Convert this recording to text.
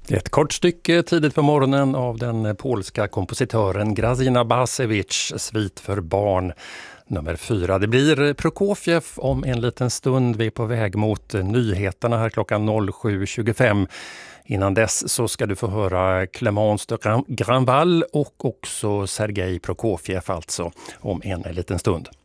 Ett kort stycke tidigt på morgonen av den polska kompositören Grażyna Bacewicz, Svit för barn nummer 4. Det blir Prokofjev om en liten stund. Vi är på väg mot nyheterna här klockan 07.25. Innan dess så ska du få höra Clémence de Granville och också Sergej Prokofjev alltså om en liten stund.